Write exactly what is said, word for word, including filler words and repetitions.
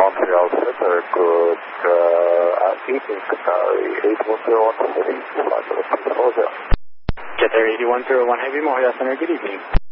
Montreal Center, good uh, evening, Qatari eight one zero one Heavy, flight level two four zero. Qatar eight one zero one Heavy, Montreal Center, good evening.